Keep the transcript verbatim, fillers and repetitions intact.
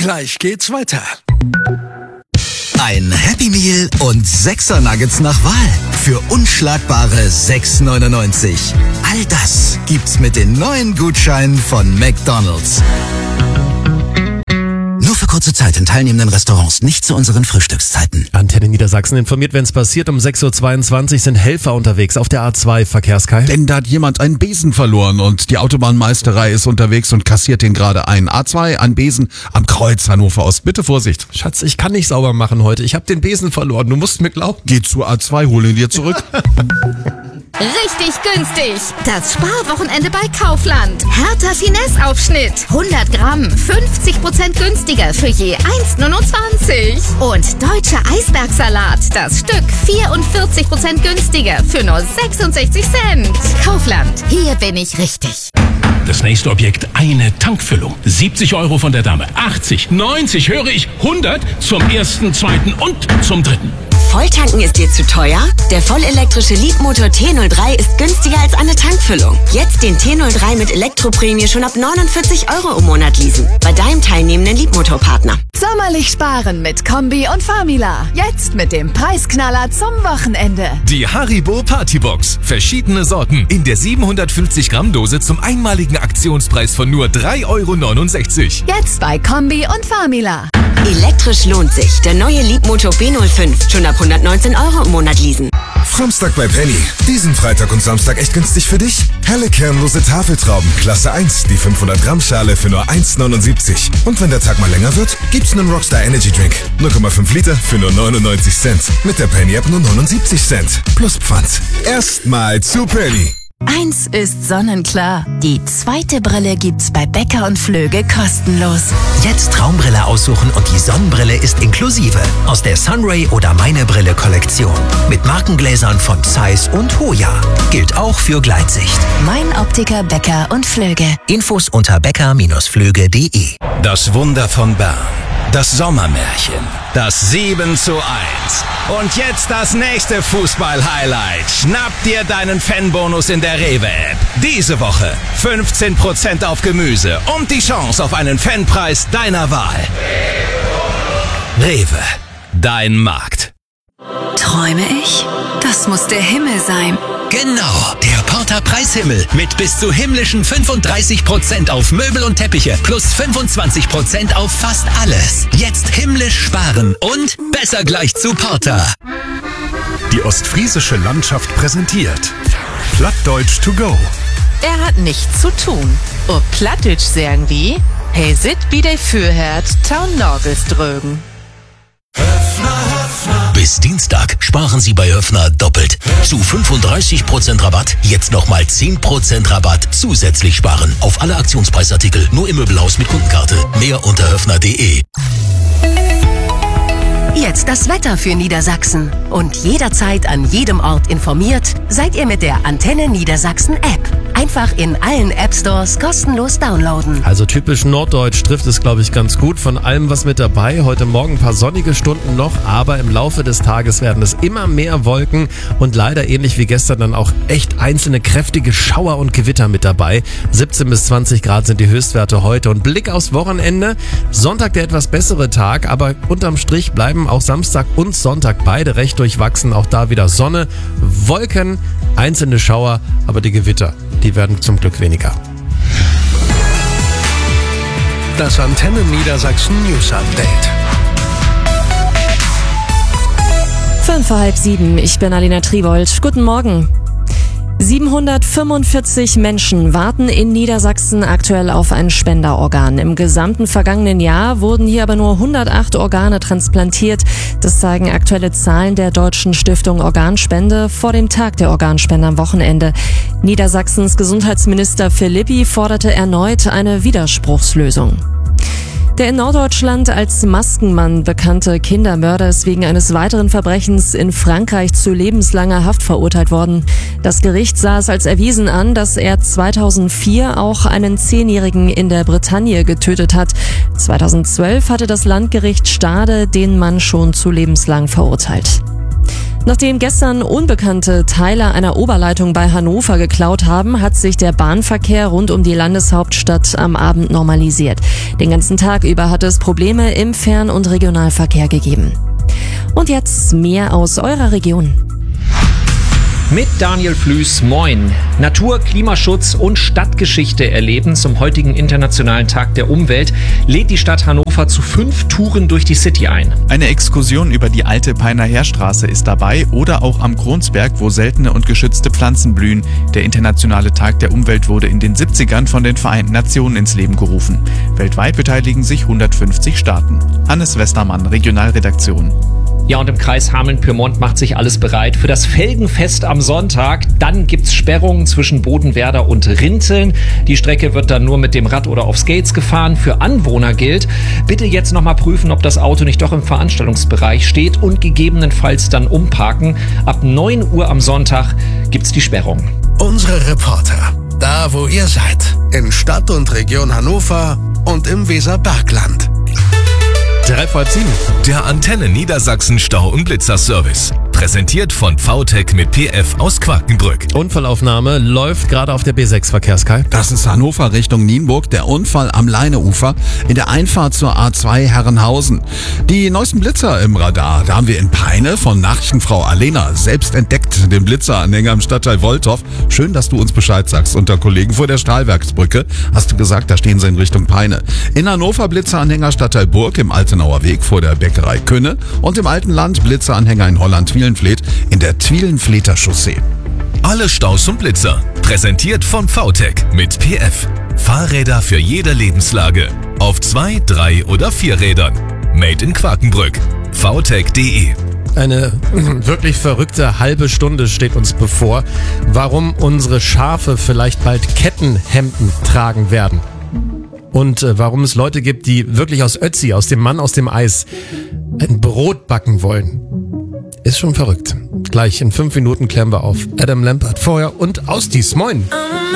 Gleich geht's weiter. Ein Happy Meal und sechser Nuggets nach Wahl für unschlagbare sechs neunundneunzig. All das gibt's mit den neuen Gutscheinen von McDonald's. Nur für kurze Zeit in teilnehmenden Restaurants, nicht zu unseren Frühstückszeiten. Antenne Niedersachsen informiert, wenn es passiert. Um sechs Uhr zweiundzwanzig sind Helfer unterwegs auf der A zwei. Verkehrskai. Denn da hat jemand einen Besen verloren und die Autobahnmeisterei ist unterwegs und kassiert den gerade ein. A zwei, ein Besen am Kreuz Hannover Ost. Bitte Vorsicht. Schatz, ich kann nicht sauber machen heute. Ich habe den Besen verloren. Du musst mir glauben. Geh zur A zwei, hol ihn dir zurück. Richtig günstig. Das Sparwochenende bei Kaufland. Hertha Finesse-Aufschnitt. hundert Gramm, fünfzig Prozent günstiger für je eins neunundzwanzig. Und deutscher Eisbergsalat. Das Stück vierundvierzig Prozent günstiger für nur sechsundsechzig Cent. Kaufland. Hier bin ich richtig. Das nächste Objekt, eine Tankfüllung. siebzig Euro von der Dame. achtzig, neunzig, höre ich, hundert zum ersten, zweiten und zum dritten. Volltanken ist dir zu teuer? Der vollelektrische Leapmotor T null drei ist günstiger als eine Tankfüllung. Jetzt den T null drei mit Elektroprämie schon ab neunundvierzig Euro im Monat leasen. Bei deinem teilnehmenden Leapmotor-Partner. Sommerlich sparen mit Kombi und Famila. Jetzt mit dem Preisknaller zum Wochenende. Die Haribo Partybox. Verschiedene Sorten in der siebenhundertfünfzig Gramm Dose zum einmaligen Aktionspreis von nur drei Euro neunundsechzig. Jetzt bei Kombi und Famila. Elektrisch lohnt sich. Der neue Leapmotor B null fünf. Schon ab hundertneunzehn Euro im Monat leasen. Samstag bei Penny. Diesen Freitag und Samstag echt günstig für dich? Helle kernlose Tafeltrauben, Klasse eins, die fünfhundert Gramm Schale für nur eins neunundsiebzig. Und wenn der Tag mal länger wird, gibt's einen Rockstar Energy Drink. null Komma fünf Liter für nur neunundneunzig Cent. Mit der Penny App nur neunundsiebzig Cent. Plus Pfand. Erstmal zu Penny. Eins ist sonnenklar. Die zweite Brille gibt's bei Becker und Flöge kostenlos. Jetzt Traumbrille aussuchen und die Sonnenbrille ist inklusive. Aus der Sunray oder Meine Brille Kollektion. Mit Markengläsern von Zeiss und Hoya. Gilt auch für Gleitsicht. Mein Optiker Becker und Flöge. Infos unter becker Flöge punkt de. Das Wunder von Bern. Das Sommermärchen. Das sieben zu eins. Und jetzt das nächste Fußball-Highlight. Schnapp dir deinen Fanbonus in der Rewe-App. Diese Woche fünfzehn Prozent auf Gemüse und die Chance auf einen Fanpreis deiner Wahl. Rewe. Dein Markt. Träume ich? Das muss der Himmel sein. Genau, der Porter Preishimmel mit bis zu himmlischen fünfunddreißig Prozent auf Möbel und Teppiche plus fünfundzwanzig Prozent auf fast alles. Jetzt himmlisch sparen und besser gleich zu Porter. Die ostfriesische Landschaft präsentiert Plattdeutsch to go. Er hat nichts zu tun. Ob Plattdeutsch sagen wie, hey sit wie de Fürherd, taun Norgels drögen. Bis Dienstag sparen Sie bei Höffner doppelt. Zu fünfunddreißig Prozent Rabatt, jetzt nochmal zehn Prozent Rabatt zusätzlich sparen. Auf alle Aktionspreisartikel, nur im Möbelhaus mit Kundenkarte. Mehr unter höffner punkt de. Jetzt das Wetter für Niedersachsen. Und jederzeit an jedem Ort informiert, seid ihr mit der Antenne Niedersachsen App. Einfach in allen App Stores kostenlos downloaden. Also typisch norddeutsch trifft es, glaube ich, ganz gut. Von allem was mit dabei. Heute Morgen ein paar sonnige Stunden noch, aber im Laufe des Tages werden es immer mehr Wolken und leider ähnlich wie gestern dann auch echt einzelne kräftige Schauer und Gewitter mit dabei. siebzehn bis zwanzig Grad sind die Höchstwerte heute. Und Blick aufs Wochenende. Sonntag der etwas bessere Tag, aber unterm Strich bleiben auch Samstag und Sonntag beide recht durchwachsen. Auch da wieder Sonne, Wolken, einzelne Schauer, aber die Gewitter, die werden zum Glück weniger. Das Antenne Niedersachsen News Update. Fünf vor halb sieben, ich bin Alina Tribold. Guten Morgen. siebenhundertfünfundvierzig Menschen warten in Niedersachsen aktuell auf ein Spenderorgan. Im gesamten vergangenen Jahr wurden hier aber nur hundertacht Organe transplantiert. Das zeigen aktuelle Zahlen der Deutschen Stiftung Organspende vor dem Tag der Organspende am Wochenende. Niedersachsens Gesundheitsminister Philippi forderte erneut eine Widerspruchslösung. Der in Norddeutschland als Maskenmann bekannte Kindermörder ist wegen eines weiteren Verbrechens in Frankreich zu lebenslanger Haft verurteilt worden. Das Gericht sah es als erwiesen an, dass er zweitausendvier auch einen Zehnjährigen in der Bretagne getötet hat. zweitausendzwölf hatte das Landgericht Stade den Mann schon zu lebenslang verurteilt. Nachdem gestern Unbekannte Teile einer Oberleitung bei Hannover geklaut haben, hat sich der Bahnverkehr rund um die Landeshauptstadt am Abend normalisiert. Den ganzen Tag über hat es Probleme im Fern- und Regionalverkehr gegeben. Und jetzt mehr aus eurer Region. Mit Daniel Flüß, moin. Natur, Klimaschutz und Stadtgeschichte erleben zum heutigen Internationalen Tag der Umwelt lädt die Stadt Hannover zu fünf Touren durch die City ein. Eine Exkursion über die alte Peiner Heerstraße ist dabei oder auch am Kronsberg, wo seltene und geschützte Pflanzen blühen. Der Internationale Tag der Umwelt wurde in den siebzigern von den Vereinten Nationen ins Leben gerufen. Weltweit beteiligen sich hundertfünfzig Staaten. Hannes Westermann, Regionalredaktion. Ja, und im Kreis Hameln-Pyrmont macht sich alles bereit für das Felgenfest am Sonntag. Dann gibt's Sperrungen zwischen Bodenwerder und Rinteln. Die Strecke wird dann nur mit dem Rad oder auf Skates gefahren. Für Anwohner gilt, bitte jetzt nochmal prüfen, ob das Auto nicht doch im Veranstaltungsbereich steht und gegebenenfalls dann umparken. Ab neun Uhr am Sonntag gibt's die Sperrung. Unsere Reporter, da wo ihr seid, in Stadt und Region Hannover und im Weserbergland. Drei vor sieben. Der Antenne Niedersachsen Stau- und Blitzerservice. Präsentiert von V T E C mit P F aus Quakenbrück. Unfallaufnahme läuft gerade auf der B sechs Verkehrskai. Das ist Hannover Richtung Nienburg. Der Unfall am Leineufer in der Einfahrt zur A zwei Herrenhausen. Die neuesten Blitzer im Radar. Da haben wir in Peine von Nachrichtenfrau Alena selbst entdeckt, den Blitzeranhänger im Stadtteil Wolthof. Schön, dass du uns Bescheid sagst. Unter Kollegen vor der Stahlwerksbrücke hast du gesagt, da stehen sie in Richtung Peine. In Hannover Blitzeranhänger Stadtteil Burg im Altenauer Weg vor der Bäckerei Könne und im Alten Land Blitzeranhänger in Holland-Twielenfleet in der Twielenfleter Chaussee. Alle Staus und Blitzer. Präsentiert von V T E C mit P F. Fahrräder für jede Lebenslage. Auf zwei, drei oder vier Rädern. Made in Quakenbrück. v t e c punkt d e. Eine wirklich verrückte halbe Stunde steht uns bevor. Warum unsere Schafe vielleicht bald Kettenhemden tragen werden. Und äh, warum es Leute gibt, die wirklich aus Ötzi, aus dem Mann aus dem Eis, ein Brot backen wollen. Ist schon verrückt. Gleich in fünf Minuten klären wir auf. Adam Lampert vorher und Austis. Moin.